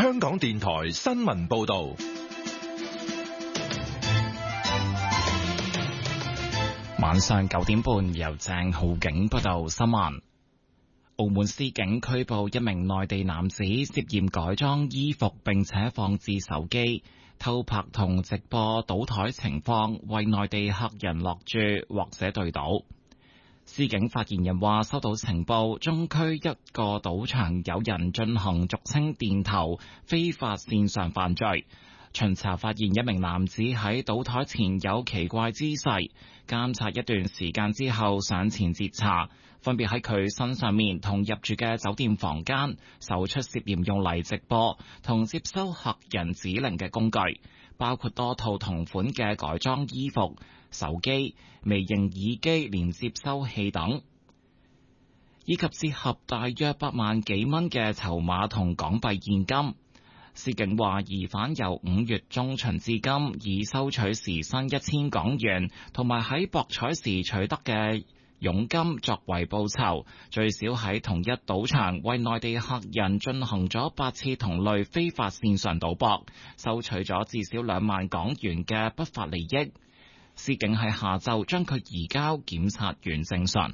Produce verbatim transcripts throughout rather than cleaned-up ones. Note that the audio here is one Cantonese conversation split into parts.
香港電台新聞報道。 晚上九點半，由鄭浩景報道新聞。澳門司警拘捕一名內地男子，涉嫌改裝衣服並且放置手機，偷拍同直播賭台情況，為內地客人落注或者對賭。司警發言人話，收到情報，中區一個賭場有人進行俗稱電頭非法線上犯罪。巡查發現一名男子喺賭台前有奇怪姿勢，監察一段時間之後上前截查，分別喺佢身上面同入住嘅酒店房間搜出涉嫌用嚟直播同接收客人指令嘅工具，包括多套同款嘅改裝衣服、手機、微型耳機連接收器等，以及折合大約八萬幾蚊嘅籌碼同港幣現金。司警話，疑犯由五月中旬至今，已收取時薪一千港元，同埋喺博彩時取得嘅佣金作為報酬，最少喺同一賭場為內地客人進行咗八次同類非法線上賭博，收取咗至少兩萬港元嘅不法利益。司警喺下晝將佢移交檢察員偵訊。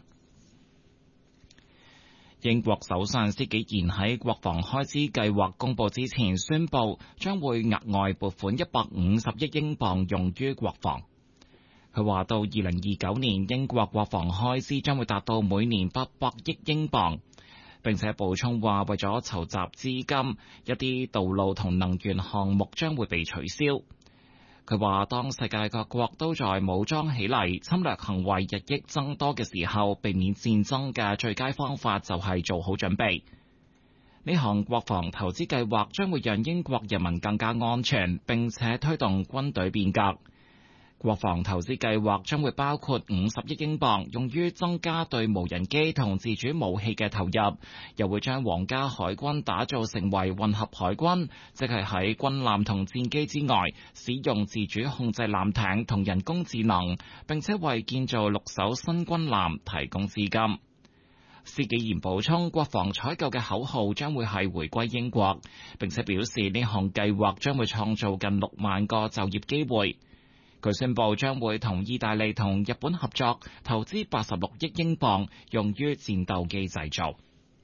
英國首相施紀賢喺國防開支計劃公布之前宣布，將會額外撥款一百五十億英鎊用於國防。佢話到二零二九年，英國國防開支將會達到每年八百億英鎊，並且補充話，為咗籌集資金，一啲道路同能源項目將會被取消。佢話，當世界各國都在武裝起嚟，侵略行為日益增多嘅時候，避免戰爭嘅最佳方法就係做好準備。呢項國防投資計劃將會讓英國人民更加安全，並且推動軍隊變革。國防投資計劃將會包括五十億英鎊用於增加對無人機同自主武器嘅投入，又會將皇家海軍打造成為混合海軍，即係喺軍艦同戰機之外，使用自主控制艦艇同人工智能，並且為建造六艘新軍艦提供資金。施紀賢補充，國防採購嘅口號將會係回歸英國，並且表示呢項計劃將會創造近六萬個就業機會。佢宣布將會同意大利同日本合作，投資八十六億英鎊用於戰鬥機製造。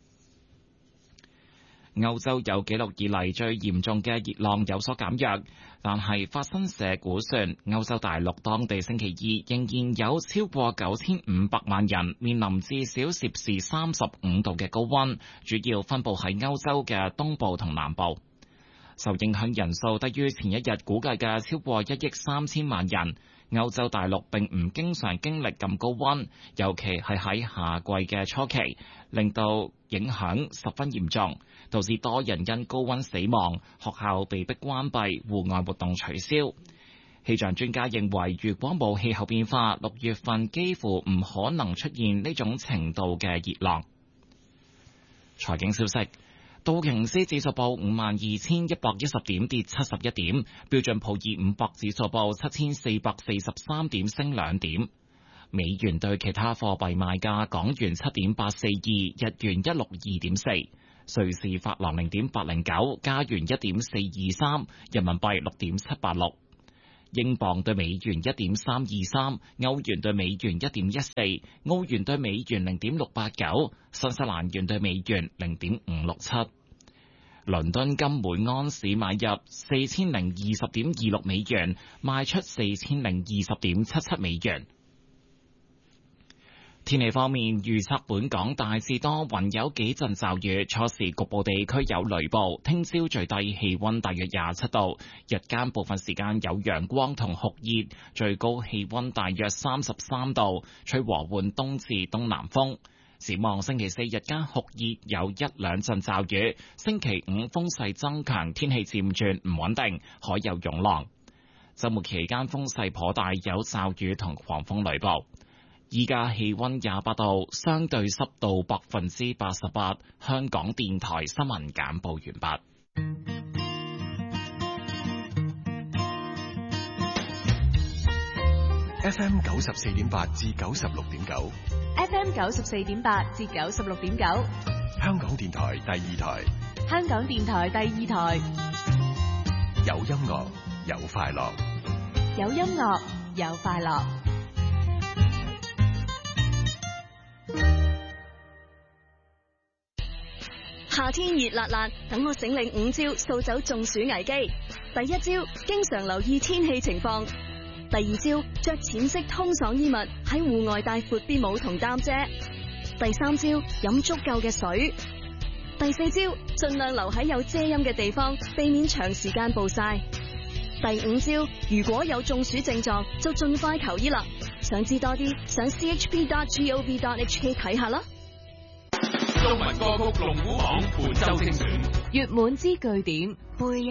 歐洲有紀錄以嚟最嚴重嘅熱浪有所減弱，但係法新社估算，歐洲大陸當地星期二仍然有超過九千五百萬人面臨至少攝氏三十五度嘅高溫，主要分佈喺歐洲嘅東部同南部。受影響人數低於前一日估計嘅超過一億三千萬人。歐洲大陸並唔經常經歷咁高溫，尤其係喺夏季嘅初期，令到影響十分嚴重，導致多人因高溫死亡，學校被迫關閉，戶外活動取消。氣象專家認為，如果冇氣候變化，六月份幾乎唔可能出現呢種程度嘅熱浪。財經消息。道瓊斯指數報五萬二千一百一十點，跌七十一點；標準普爾五百指數報七千四百四十三點，升兩點。美元對其他貨幣賣價：港元七點八四二，日元一六二點四，瑞士法郎零點八零九，加元一點四二三，人民幣六點七八六，英鎊對美元一點三二三，歐元對美元一點一四，澳元對美元零點六八九，新西蘭元對美元零點五六七。倫敦金每安士買入四千零二十點二六美元，賣出四千零二十點七七美元。天氣方面，預測本港大致多雲，有幾陣驟雨，初時局部地區有雷暴。聽朝最低氣溫大約廿七度，日間部分時間有陽光同酷熱，最高氣溫大約三十三度，吹和緩東至東南風。展望星期四日間酷熱，有一兩陣驟雨。星期五風勢增強，天氣漸轉唔穩定，海有湧浪。週末期間風勢頗大，有驟雨同狂風雷暴。依家氣溫廿八度，相對濕度百分之八十八。香港電台新聞簡報完畢。 F M 九十四點八至九十六點九。 F M 九十四點八至九十六點九， 香港電台第二台。 香港電台第二台， 有音樂，有快樂， 有音樂，有快樂。 夏天熱辣辣，等我醒領五招掃走中暑危機。第一招，經常留意天氣情況。第二招，着淺色通爽衣物，喺戶外帶闊啲帽同擔遮。第三招，飲足夠嘅水。第四招，盡量留喺有遮陰嘅地方，避免長時間暴曬。第五招，如果有中暑症狀，就盡快求醫啦。想知多啲，上 c h p dot gov dot h k 睇下啦。 中文歌曲龍虎榜本周精選， 月滿之句點背